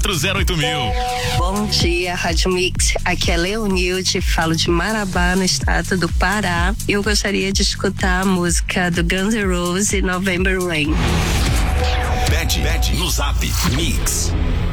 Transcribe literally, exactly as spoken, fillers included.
quatro zero oito mil. Bom dia, Rádio Mix. Aqui é Leonilde, falo de Marabá, no estado do Pará. Eu gostaria de escutar a música do Guns N' Roses, November Rain. Pede, pede no Zap Mix.